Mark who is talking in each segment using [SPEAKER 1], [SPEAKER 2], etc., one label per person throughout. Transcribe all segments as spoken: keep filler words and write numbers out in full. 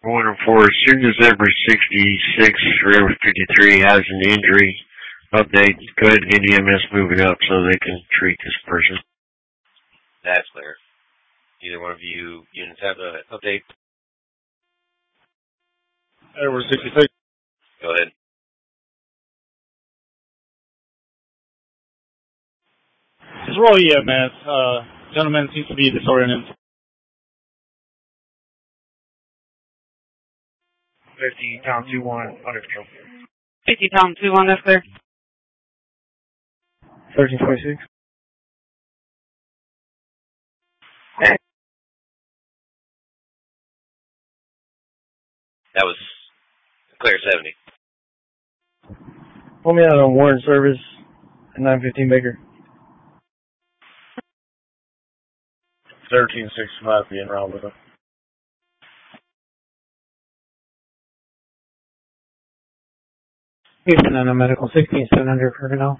[SPEAKER 1] One and four, students every sixty-six, River fifty-three has an injury update. Go ahead and get E M S moving up so they can treat this person.
[SPEAKER 2] That's clear. Either one of you units have an update?
[SPEAKER 3] River sixty-six.
[SPEAKER 2] Go ahead.
[SPEAKER 3] Just roll E M S. Uh, gentleman seems to be disoriented.
[SPEAKER 1] fifty, Tom two one, under control.
[SPEAKER 4] fifty, Tom two one, that's clear.
[SPEAKER 1] thirteen twenty-six.
[SPEAKER 2] That was clear seventy.
[SPEAKER 1] Pull me out on Warren service at nine fifteen Baker.
[SPEAKER 3] thirteen sixty-five being round with him.
[SPEAKER 1] Houston on a medical sixteen seven hundred Ferganell.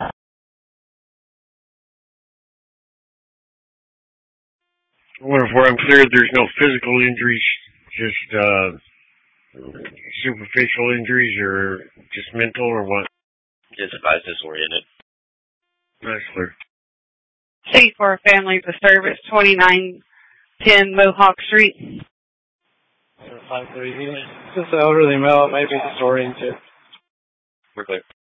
[SPEAKER 1] One of four, I'm clear there's no physical injuries, just uh, superficial injuries or just mental or what?
[SPEAKER 2] Just advised disoriented.
[SPEAKER 1] That's clear.
[SPEAKER 4] C for family for service, twenty-nine ten Mohawk Street.
[SPEAKER 3] five three. Just elderly male, maybe disoriented.
[SPEAKER 2] We're clear.